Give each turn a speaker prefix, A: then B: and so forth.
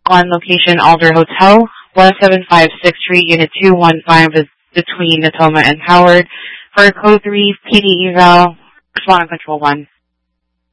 A: on location Alder Hotel, 17563, Unit 215 is between Natoma and Howard. For Code 3, PD eval, respond on Control 1.